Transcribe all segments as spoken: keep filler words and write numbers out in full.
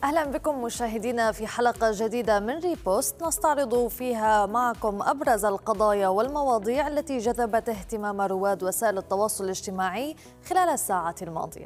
أهلا بكم مشاهدينا في حلقة جديدة من ريبوست نستعرض فيها معكم أبرز القضايا والمواضيع التي جذبت اهتمام رواد وسائل التواصل الاجتماعي خلال الساعات الماضية.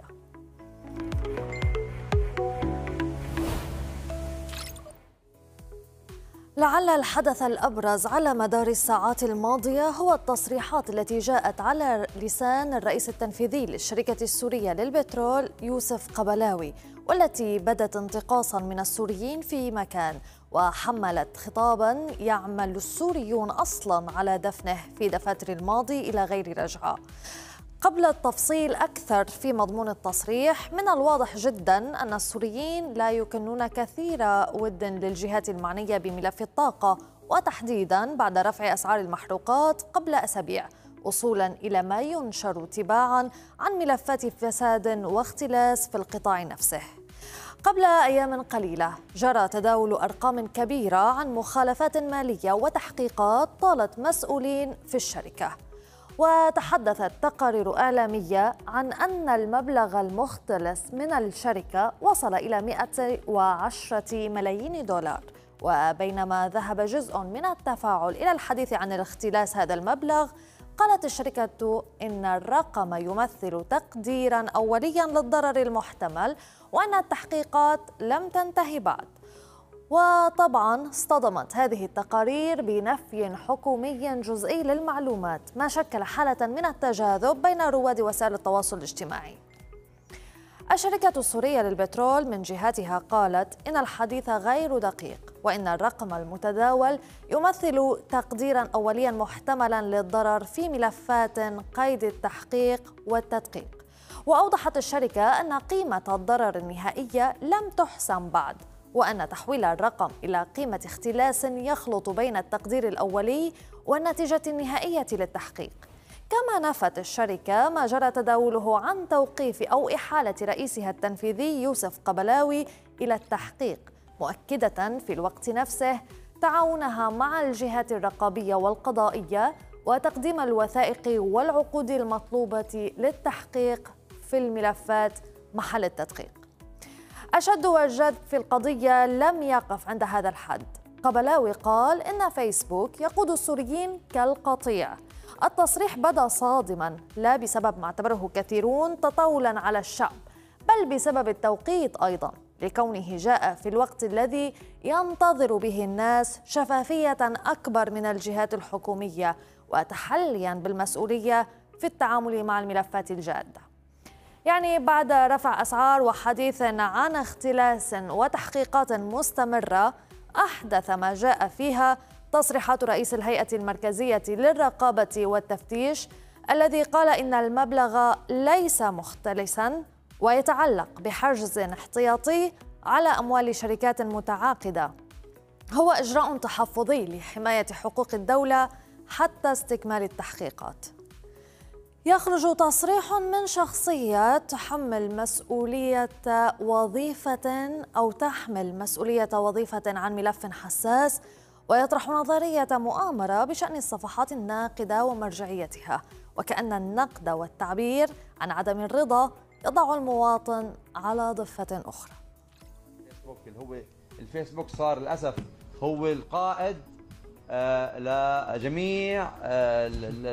لعل الحدث الأبرز على مدار الساعات الماضية هو التصريحات التي جاءت على لسان الرئيس التنفيذي للشركة السورية للبترول يوسف قبلاوي، والتي بدت انتقاصا من السوريين في مكان وحملت خطابا يعمل السوريون أصلا على دفنه في دفاتر الماضي إلى غير رجعة. قبل التفصيل أكثر في مضمون التصريح، من الواضح جدا أن السوريين لا يكنون كثير ود للجهات المعنية بملف الطاقة، وتحديدا بعد رفع أسعار المحروقات قبل أسابيع، وصولا إلى ما ينشر تباعا عن ملفات فساد واختلاس في القطاع نفسه. قبل أيام قليلة جرى تداول أرقام كبيرة عن مخالفات مالية وتحقيقات طالت مسؤولين في الشركة، وتحدثت تقارير إعلامية عن أن المبلغ المختلس من الشركة وصل إلى مئة وعشرة ملايين دولار. وبينما ذهب جزء من التفاعل إلى الحديث عن الاختلاس هذا المبلغ، قالت الشركة إن الرقم يمثل تقديرا أوليا للضرر المحتمل، وأن التحقيقات لم تنتهي بعد. وطبعا اصطدمت هذه التقارير بنفي حكومي جزئي للمعلومات، ما شكل حالة من التجاذب بين رواد وسائل التواصل الاجتماعي. الشركة السورية للبترول من جهتها قالت إن الحديث غير دقيق، وإن الرقم المتداول يمثل تقديرا أوليا محتملا للضرر في ملفات قيد التحقيق والتدقيق. وأوضحت الشركة أن قيمة الضرر النهائية لم تحسم بعد، وأن تحويل الرقم إلى قيمة اختلاس يخلط بين التقدير الأولي والنتيجة النهائية للتحقيق. كما نفت الشركة ما جرى تداوله عن توقيف أو إحالة رئيسها التنفيذي يوسف قبلاوي إلى التحقيق، مؤكدة في الوقت نفسه تعاونها مع الجهات الرقابية والقضائية وتقديم الوثائق والعقود المطلوبة للتحقيق في الملفات محل التدقيق. أشد والجد في القضية لم يقف عند هذا الحد. قبلاوي قال إن فيسبوك يقود السوريين كالقطيع. التصريح بدا صادما، لا بسبب ما اعتبره كثيرون تطاولا على الشعب، بل بسبب التوقيت أيضا، لكونه جاء في الوقت الذي ينتظر به الناس شفافية أكبر من الجهات الحكومية وتحليا بالمسؤولية في التعامل مع الملفات الجادة. يعني بعد رفع أسعار وحديث عن اختلاس وتحقيقات مستمرة، أحدث ما جاء فيها تصريحات رئيس الهيئة المركزية للرقابة والتفتيش، الذي قال إن المبلغ ليس مختلسا ويتعلق بحجز احتياطي على أموال شركات متعاقدة، هو إجراء تحفظي لحماية حقوق الدولة حتى استكمال التحقيقات. يخرج تصريح من شخصية تحمل مسؤولية وظيفة أو تحمل مسؤولية وظيفة عن ملف حساس، ويطرح نظرية مؤامرة بشأن الصفحات الناقدة ومرجعيتها، وكأن النقد والتعبير عن عدم الرضا يضع المواطن على ضفة أخرى. الفيسبوك اللي هو الفيسبوك صار للأسف هو القائد آه لجميع آه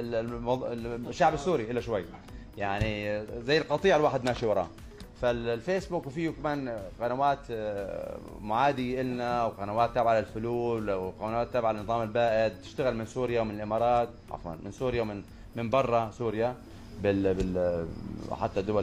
الشعب السوري إلا شوي، يعني زي القطيع الواحد ماشي وراه. فالفيسبوك وفيه كمان قنوات آه معادية إلنا، وقنوات تابعة للفلول، وقنوات تابعة للنظام البائد تشتغل من سوريا ومن الإمارات، عفوا من سوريا ومن من برا سوريا، بال بال حتى دول